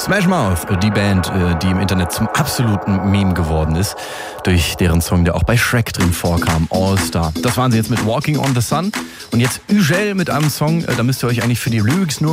Smash Mouth, die Band, die im Internet zum absoluten Meme geworden ist, durch deren Song, der auch bei Shrek drin vorkam, All Star. Das waren sie jetzt mit Walking on the Sun und jetzt Ugel mit einem Song, da müsst ihr euch eigentlich für die Lyrics nur